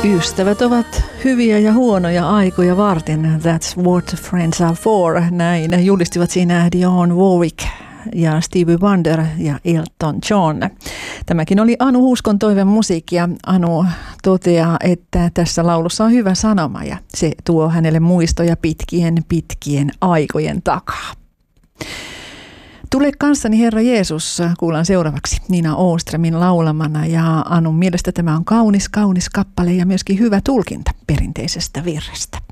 Ystävät ovat hyviä ja huonoja aikoja varten. That's what friends are for. Näin julistivat siinä Dionne Warwick ja Stevie Wonder ja Elton John. Tämäkin oli Anu Huuskon toiveen musiikkia. Anu toteaa, että tässä laulussa on hyvä sanoma ja se tuo hänelle muistoja pitkien aikojen takaa. Tule kanssani Herra Jeesus, kuullaan seuraavaksi Nina Åströmin laulamana, ja Anun mielestä tämä on kaunis kappale ja myöskin hyvä tulkinta perinteisestä virrestä.